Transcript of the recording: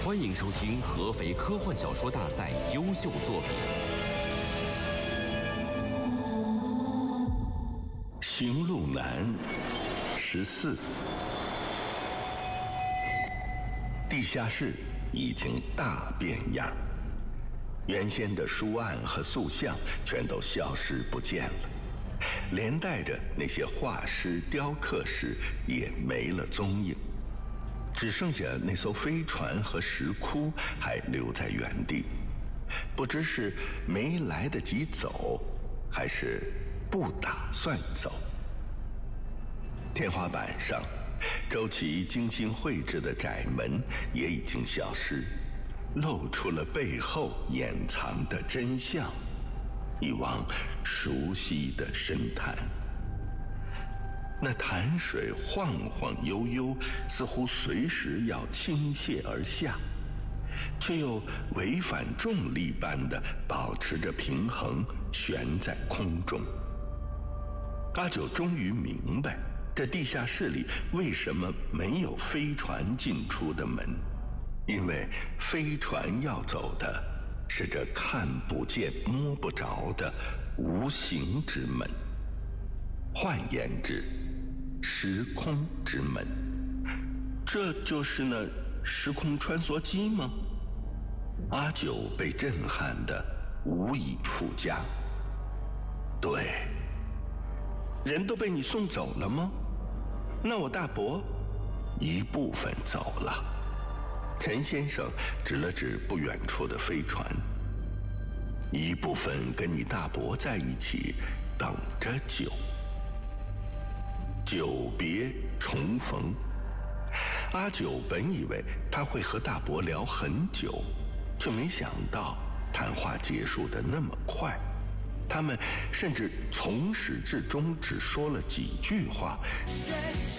欢迎收听合肥科幻小说大赛优秀作品 《行路难》14。地下室已经大变样，原先的书案和塑像全都消失不见了，连带着那些画师、雕刻师也没了踪影，只剩下那艘飞船和石窟还留在原地，不知是没来得及走，还是不打算走。天花板上周琦精心绘制的窄门也已经消失，露出了背后掩藏的真相，一汪熟悉的深潭。那潭水晃晃悠悠，似乎随时要倾泻而下，却又违反重力般的保持着平衡，悬在空中。阿九终于明白，这地下室里为什么没有飞船进出的门，因为飞船要走的是这看不见摸不着的无形之门，换言之，时空之门。这就是那时空穿梭机吗？阿九被震撼得无以复加。对，人都被你送走了吗？那我大伯一部分走了。陈先生指了指不远处的飞船，一部分跟你大伯在一起等着酒。久别重逢，阿九本以为他会和大伯聊很久，却没想到谈话结束得那么快，他们甚至从始至终只说了几句话。